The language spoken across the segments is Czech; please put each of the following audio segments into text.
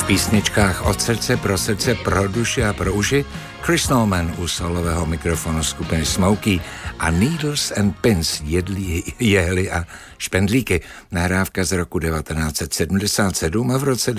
písničkách od srdce, pro duši a pro uši Chris Norman u solového mikrofonu skupiny Smokey a Needles and Pins, jehly a špendlíky. Nahrávka z roku 1977 a v roce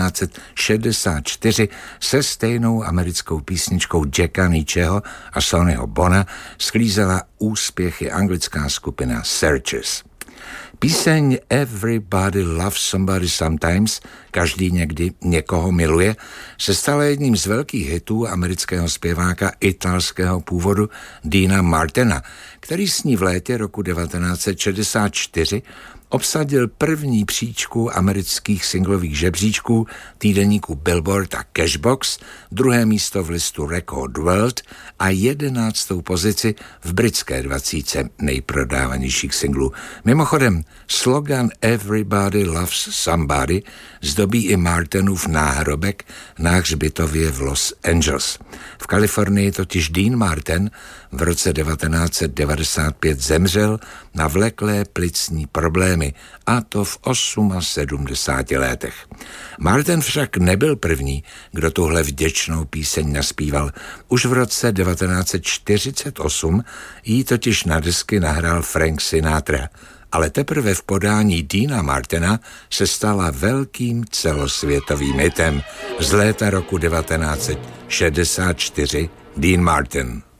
1964 se stejnou americkou písničkou Jacka Nicheho a Sonnyho Bona sklízela úspěchy anglická skupina Searchers. Píseň Everybody Loves Somebody Sometimes, každý někdy někoho miluje, se stala jedním z velkých hitů amerického zpěváka italského původu Deana Martina, který s ní v létě roku 1964 obsadil první příčku amerických singlových žebříčků týdeníku Billboard a Cashbox, druhé místo v listu Record World a 11. pozici v britské 20 nejprodávanějších singlů. Mimochodem, slogan Everybody Loves Somebody zdobí i Martinův náhrobek na hřbitově v Los Angeles. V Kalifornii totiž Dean Martin v roce 1995 zemřel na vleklé plicní problémy, a to v 78 letech. Martin však nebyl první, kdo tuhle vděčnou píseň naspíval. Už v roce 1948 jí totiž na desky nahrál Frank Sinatra, ale teprve v podání Deana Martina se stala velkým celosvětovým hitem z léta roku 1964 Dean Martin.